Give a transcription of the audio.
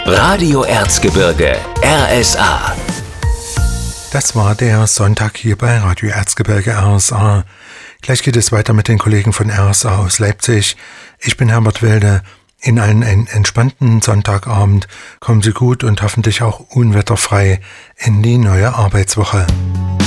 Radio Erzgebirge, RSA. Das war der Sonntag hier bei Radio Erzgebirge, RSA. Gleich geht es weiter mit den Kollegen von RSA aus Leipzig. Ich bin Herbert Wilde. In einen entspannten Sonntagabend kommen Sie gut und hoffentlich auch unwetterfrei in die neue Arbeitswoche.